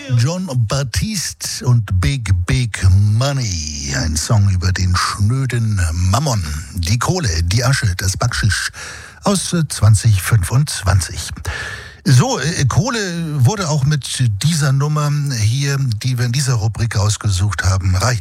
John Baptiste und Big Big Money. Ein Song über den schnöden Mammon. Die Kohle, die Asche, das Backschisch aus 2025. So, Kohle wurde auch mit dieser Nummer hier, die wir in dieser Rubrik ausgesucht haben, reich.